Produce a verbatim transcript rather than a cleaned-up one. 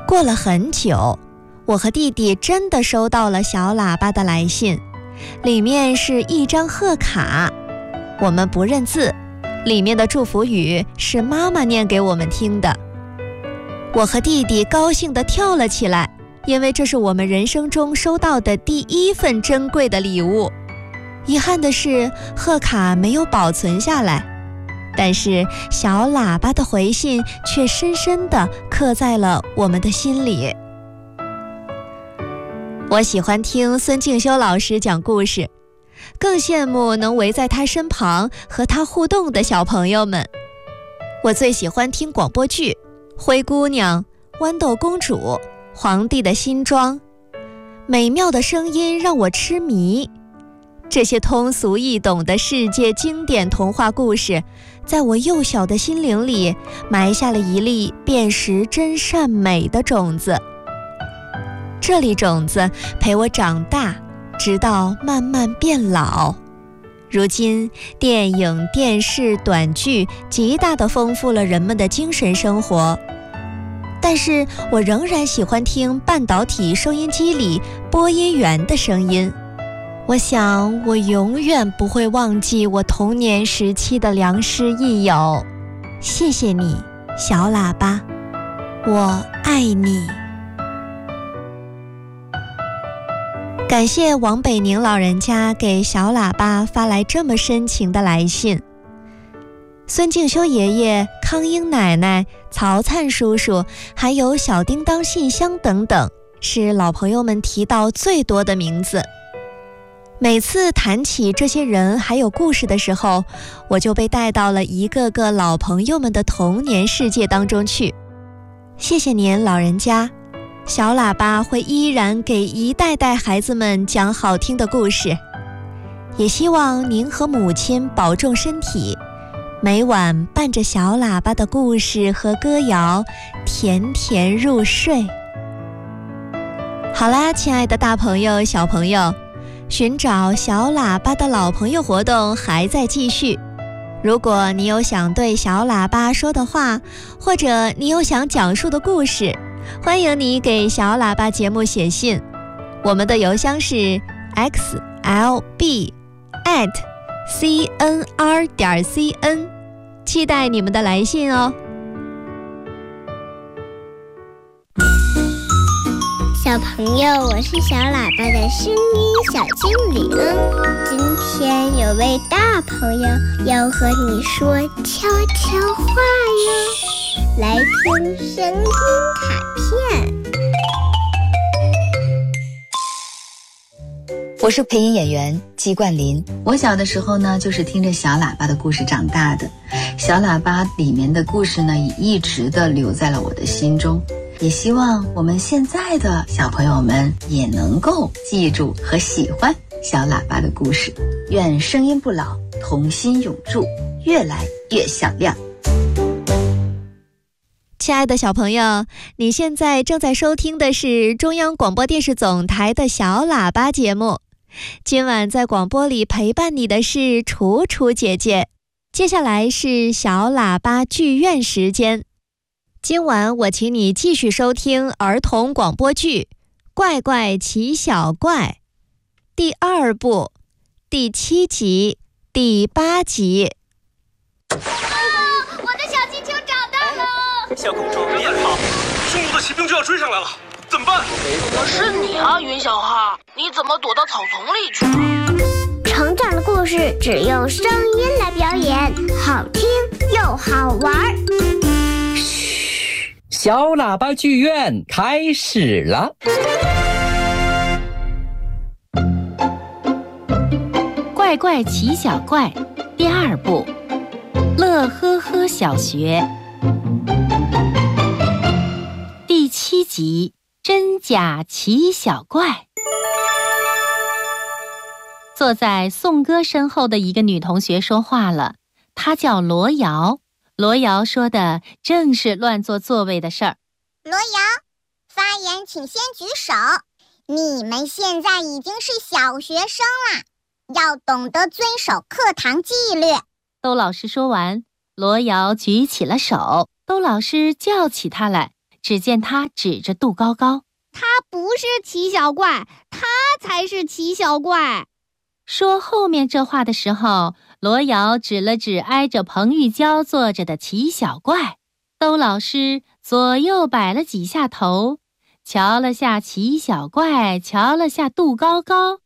过了很久，我和弟弟真的收到了小喇叭的来信，里面是一张贺卡，我们不认字，里面的祝福语是妈妈念给我们听的。我和弟弟高兴地跳了起来，因为这是我们人生中收到的第一份珍贵的礼物。遗憾的是，贺卡没有保存下来，但是小喇叭的回信却深深地刻在了我们的心里。我喜欢听孙敬修老师讲故事，更羡慕能围在他身旁和他互动的小朋友们。我最喜欢听广播剧《灰姑娘》《豌豆公主》《皇帝的新装》，美妙的声音让我痴迷。这些通俗易懂的世界经典童话故事，在我幼小的心灵里埋下了一粒辨识真善美的种子。这粒种子陪我长大，直到慢慢变老。如今，电影、电视、短剧极大地丰富了人们的精神生活，但是我仍然喜欢听半导体收音机里播音员的声音。我想，我永远不会忘记我童年时期的良师益友。谢谢你，小喇叭，我爱你。感谢王北宁老人家给小喇叭发来这么深情的来信。孙敬修爷爷、康英奶奶、曹灿叔叔，还有小叮当信箱等等，是老朋友们提到最多的名字。每次谈起这些人还有故事的时候，我就被带到了一个个老朋友们的童年世界当中去。谢谢您，老人家。小喇叭会依然给一代代孩子们讲好听的故事，也希望您和母亲保重身体，每晚伴着小喇叭的故事和歌谣，甜甜入睡。好啦，亲爱的大朋友、小朋友，寻找小喇叭的老朋友活动还在继续。如果你有想对小喇叭说的话，或者你有想讲述的故事，欢迎你给小喇叭节目写信，我们的邮箱是 x l b at c n r 点 c n， 期待你们的来信哦。 小朋友，我是小喇叭的声音小精灵。今天有位大朋友要和你说悄悄话哟，来听声音卡片。 我是配音演员季冠霖。我小的时候呢，就是听着小喇叭的故事长大的。小喇叭里面的故事呢，也一直的留在了我的心中。也希望我们现在的小朋友们也能够记住和喜欢小喇叭的故事。愿声音不老，童心永驻，越来越响亮。 亲爱的小朋友，你现在正在收听的是中央广播电视总台的小喇叭节目。今晚在广播里陪伴你的是楚楚姐姐。接下来是小喇叭剧院时间。今晚我请你继续收听儿童广播剧《怪怪奇小怪》第二部第七集第八集。 啊！我的小气球找到了！ 小公主别跑，匈奴的骑兵就要追上来了，怎么办？ 是你啊，云小哈，你怎么躲到草丛里去了？ 成长的故事只用声音来表演，好听又好玩。 小喇叭剧院开始了。 怪怪奇小怪第二部，乐呵呵小学第七集，真假奇小怪。坐在颂歌身后的一个女同学说话了，她叫罗瑶。罗瑶说的正是乱坐座位的事儿。 罗瑶，发言请先举手。你们现在已经是小学生了，要懂得遵守课堂纪律。 窦老师说完，罗瑶举起了手，窦老师叫起她来， 只见他指着杜高高：“ 他不是奇小怪，他才是奇小怪。” 说后面这话的时候，罗瑶指了指挨着彭玉娇坐着的奇小怪。窦老师左右摆了几下头，瞧了下奇小怪，瞧了下杜高高，